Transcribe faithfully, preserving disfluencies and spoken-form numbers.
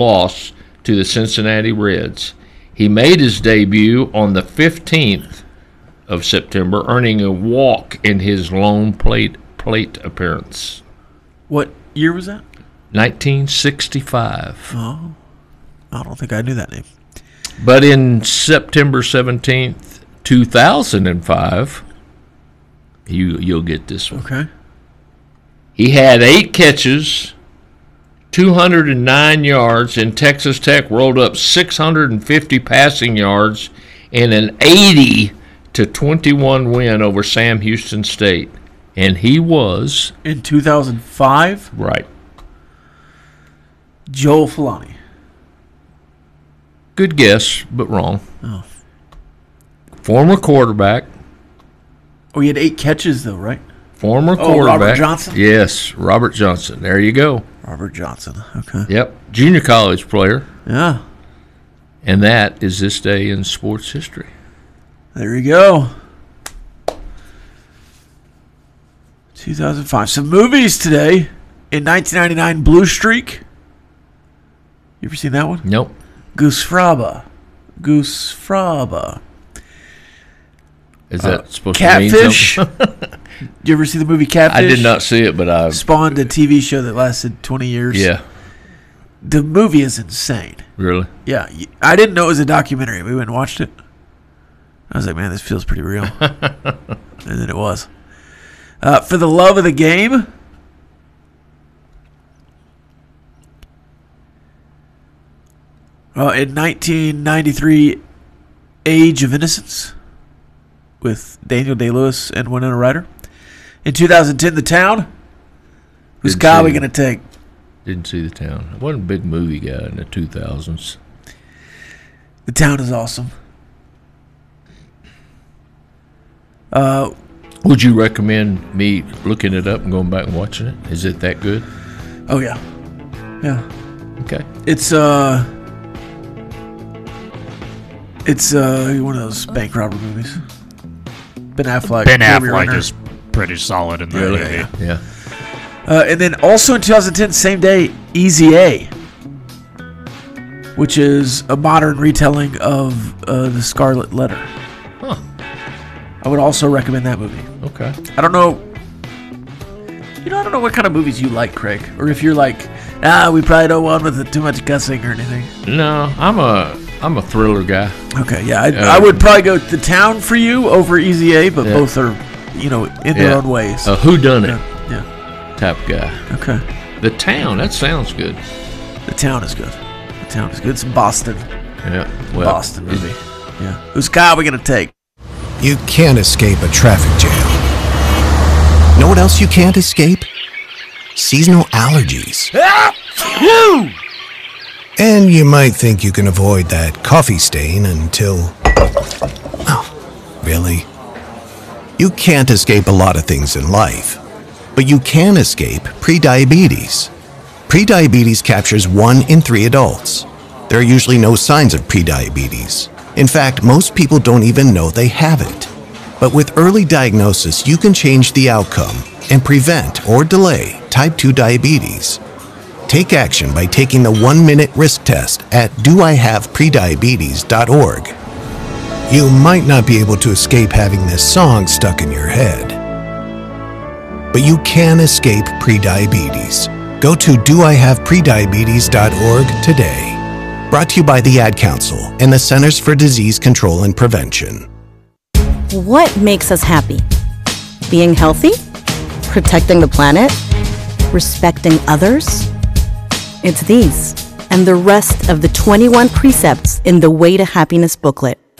loss to the Cincinnati Reds. He made his debut on the fifteenth of September, earning a walk in his lone plate plate appearance. What year was that? nineteen sixty-five. Oh, I don't think I knew that name. But in September seventeenth, two thousand five, you, you'll get this one. Okay. He had eight catches, two hundred nine yards, and Texas Tech rolled up six hundred fifty passing yards in an eighty to twenty-one win over Sam Houston State. And he was... In two thousand five? Right. Joel Fulani. Good guess, but wrong. Oh. Former quarterback. Oh, he had eight catches, though, right? Former Oh, quarterback. Robert Johnson? Yes, Robert Johnson. There you go. Robert Johnson. Okay. Yep. Junior college player. Yeah. And that is this day in sports history. There you go. two thousand five. Some movies today. In nineteen ninety-nine, Blue Streak. You ever seen that one? Nope. Goose Fraba. Goose Fraba. Is that uh, supposed Catfish? to mean something? Did you ever see the movie Catfish? I did not see it, but I... Spawned a T V show that lasted twenty years. Yeah. The movie is insane. Really? Yeah. I didn't know it was a documentary. We went and watched it. I was like, man, this feels pretty real. And then it was. Uh, For the Love of the Game. Uh, in nineteen ninety-three, Age of Innocence with Daniel Day-Lewis and Winona Ryder. In two thousand ten, The Town. Who's Didn't guy see we it. going to take? Didn't see The Town. I wasn't a big movie guy in the two thousands. The Town is awesome. Uh, Would you recommend me looking it up and going back and watching it? Is it that good? oh, yeah. Yeah. Okay. It's, uh... It's, uh, one of those bank robber movies. Ben Affleck. Ben Jeremy Affleck Renner. is pretty solid in that Really? movie. yeah. Yeah. Uh, and then also in two thousand ten, same day, Easy A, which is a modern retelling of uh, The Scarlet Letter. Huh. I would also recommend that movie. Okay. I don't know. You know, I don't know what kind of movies you like, Craig. Or if you're like, ah, we probably don't want with too much cussing or anything. No, I'm a I'm a thriller guy. Okay, yeah. I, Uh, I would probably go The Town for you over Easy A, but Yeah. both are, you know, in their Yeah. own ways. A whodunit yeah. yeah. type guy. Okay. The Town, that sounds good. The Town is good. The Town is good. It's Boston. Yeah. Well, Boston movie. Yeah. Whose car are we going to take? You can't escape a traffic jam. Know what else you can't escape? Seasonal allergies. And you might think you can avoid that coffee stain until... Oh, really? You can't escape a lot of things in life, but you can escape prediabetes. Prediabetes captures one in three adults. There are usually no signs of prediabetes. In fact, most people don't even know they have it. But with early diagnosis, you can change the outcome and prevent or delay type two diabetes. Take action by taking the one-minute risk test at do I have prediabetes dot org. You might not be able to escape having this song stuck in your head, but you can escape prediabetes. Go to do I have prediabetes dot org today. Brought to you by the Ad Council and the Centers for Disease Control and Prevention. What makes us happy? Being healthy? Protecting the planet? Respecting others? It's these and the rest of the twenty-one precepts in the Way to Happiness booklet.